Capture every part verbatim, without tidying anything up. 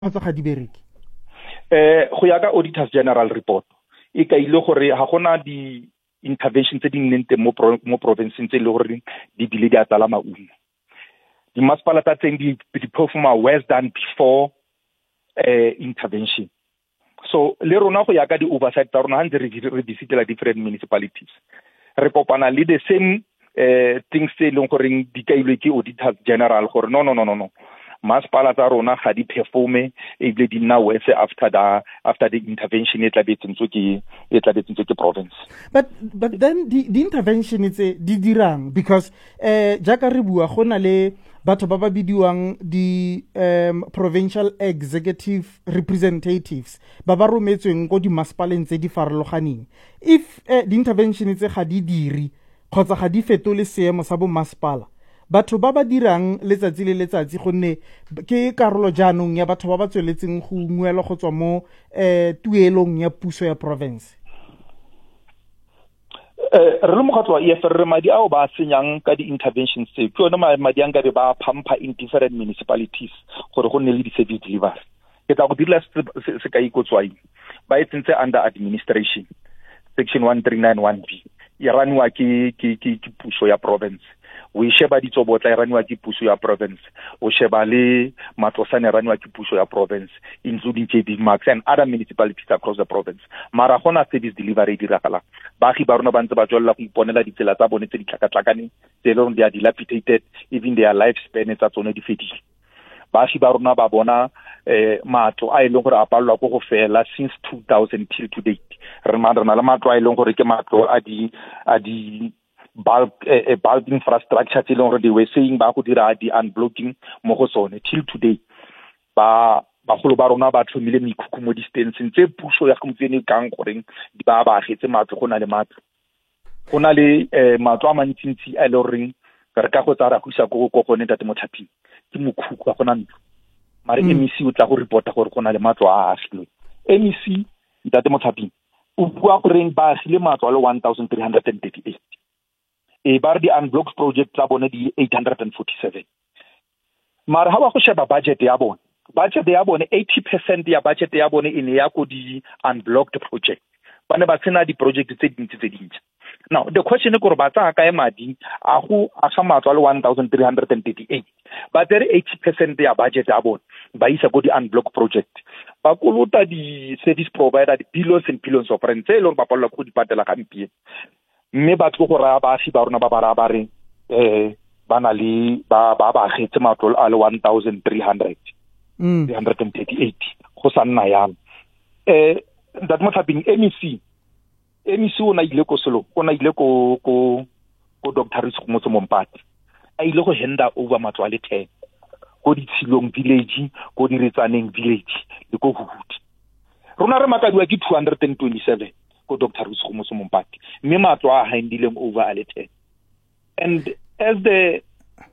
kgotsa ga di bereke? Eh go ya ka Auditors General report e ka ile gore ha gona di intervention tse ding nente mo mo province tse le gore di bile di atala maungo. Di masepala tsa tseng di di performa worse than before eh intervention. So le rona go ya ka di oversight tsa rona hantse re re visitela different municipalities. Re kopana le the same eh things tse leng gore di kailwe ke Auditors General gore no no no no no. Masepala tsa rona ga di performe e bile di nna worse after the after the intervention e tlabetseng tso ke e tlabetseng tso ke province. But but then the the intervention tse di dirang because eh jaka re bua gona le batho ba ba bidiwang di um provincial executive representatives ba ba rometsweng go di masepaleng tse di farologaneng. If uh, the intervention tse ga di diri kgotsa ga di fetole seemo sa bo masepala, batho ba ba dirang letsatsi le letsatsi gonne ke karolo jaanong ya batho ba ba tsweletseng go ungwelwa go tswa mo eh tuelong ya puso ya province. Eh re le mokgatlo wa E F R madi ao ba senyang ka di interventions tse ke yone madi ang ka be ba pampa in different municipalities gore go nne le di service delivery. Ke tla go direla se ka ikotswai ba etsentse under administration section one three nine one B ya ranwa ke ke ke puso ya province. We sheba ditsobotla iraniwa ke puso ya province, o sheba le matlosane iraniwa ke puso ya province, including J B Max and other municipalities across the province. Mara gona service delivery diragala baagi ba rona ba ntse ba tswella go iponela ditsela tsa bone tse di tlhakatlhakane tse le they are dilapidated, even their lifespan tsa tsone di fedile. Baagi ba rona ba bona eh matlo a ileng gore a palwa go go fela since two thousand till to date. Re ma re na le matlo a ileng gore ke matlo a di a di bulk a uh, bulk infrastructure tse leng re di were saying ba go dira di unblocking mo go sone till today ba ba go ba rona ba tlhomile mekhukhu mo distance tse puso ya gompieno kang goreng di ba ba agetse matlo go na le matlo go na le eh, matlo a mantsintsi a le reng re ka go tsara go isa go go gone tate motlhaping ke mokhukhu ga gona ntlo mare mm. M E C o tla go reporta gore go na le matlo a agilwe. M E C tate motlhaping o bua gore ba agile matlo a le one thousand three hundred thirty-eight. E bar di unblocked project tsa bone di eight hundred forty-seven. Mara ha ba go sheba budget ya bone budget ya bone eighty percent ya budget ya bone e ne ya go di unblocked project bane ba tsena di project tse dintsi tse dintsi. Now the question is gore ba tsa ka e madi a go a ga matlo le one thousand three hundred thirty-eight but there eighty percent ya budget ya bone ba isa go di unblocked project ba kolota di service provider di billions and billions of rand tse lo ba palwa go di patela gampie. Mme ba tlo go ra ba fi ba rona ba bara ba re eh bana le ba ba ba getse matlo a le one thousand three hundred mm. three hundred thirty-eight go sa nna yang eh that must have been M E C M E C o na ile ko solo o na ile ko ko ko Doctor Risiko Motso Mompati a ile go henda over matlo a le ten go di Tshilong village go di Retsaneng village le go Huhudi rona re makadiwa ke two hundred twenty-seven ko Doctor Risiko Motso Mompati mme matlo a handileng over a le ten. And as the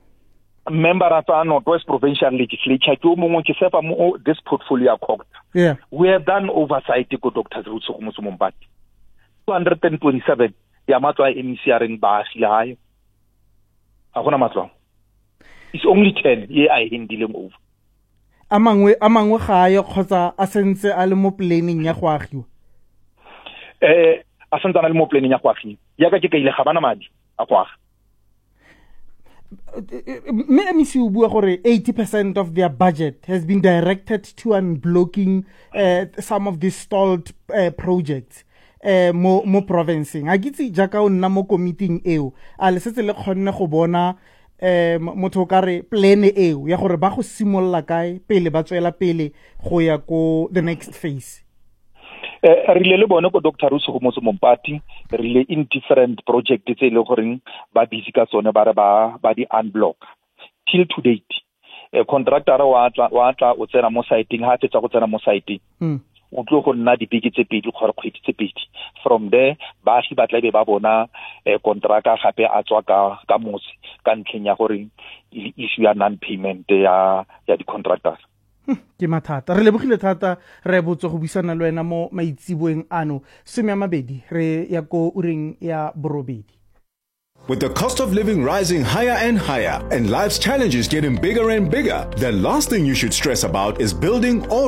member of the Northwest Provincial Legislature ke o mongwe ke sepa mo this portfolio account. Yeah, we have done oversight ko Doctor Risiko Motso Mompati two hundred twenty-seven ya matlo a M E C a reng ba agile hayo a gona matlo it's only ten ye a handileng over a mangwe a mangwe ga yo kgotsa a sentse a le mo planning ya go agiwa. Eh a sentana le mo planning ya go agiwa ya ka ke ka ile ga bana madi a go aga. Me M E C o bua gore eighty percent of their budget has been directed to unblocking uh, some of these stalled uh, projects uh, mo mo provinceng. A gitse jaka o nna mo committing eo a le setse le kgonne go bona eh motho ka re plan eo ya gore ba go simolla kae pele ba tswela pele go ya ko the next phase. Eh rile le bone ko Doctor Risiko Motso Mompati rile in different project tse le goreng ba busy ka tsone ba re ba ba di unblock till to date. Eh contractor wa tla wa tla o tsena mo site ha fetsa go tsena mo site mm. o tlo go nna dibeke tse pedi gore kgwedi tse pedi from there ba shi ba tla be ba bona eh contractor gape a tswa ka ka motse ka ntlheng ya gore issue ya non payment ya ya di contractors. Ke mathata re lebogile thata re botse go buisana le wena mo maitsiboeng ano some ya mabedi re ya ko ureng ya borobedi. With the cost of living rising higher and higher and life's challenges getting bigger and bigger, the last thing you should stress about is building or